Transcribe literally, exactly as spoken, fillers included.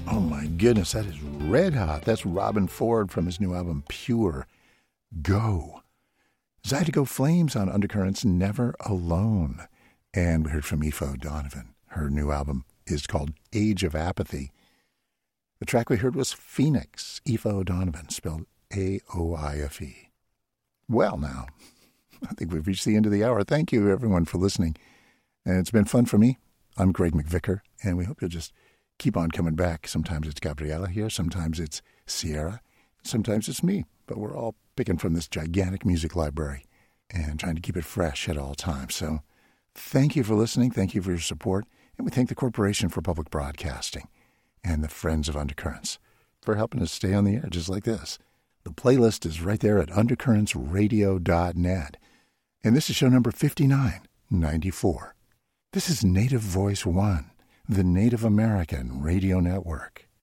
Oh my goodness, that is red hot. That's Robin Ford from his new album, Pure. Go. Zydeco Flames on Undercurrents, Never Alone. And we heard from Aoife O'Donovan. Her new album is called Age of Apathy. The track we heard was Phoenix, Aoife O'Donovan, spelled A O I F E. Well, now, I think we've reached the end of the hour. Thank you, everyone, for listening. And it's been fun for me. I'm Greg McVicker, and we hope you'll just keep on coming back. Sometimes it's Gabriella here, sometimes it's Sierra, sometimes it's me. But we're all picking from this gigantic music library and trying to keep it fresh at all times. So thank you for listening. Thank you for your support. And we thank the Corporation for Public Broadcasting and the Friends of Undercurrents for helping us stay on the air just like this. The playlist is right there at undercurrents radio dot net. And this is show number fifty-nine ninety-four. This is Native Voice One, the Native American Radio Network.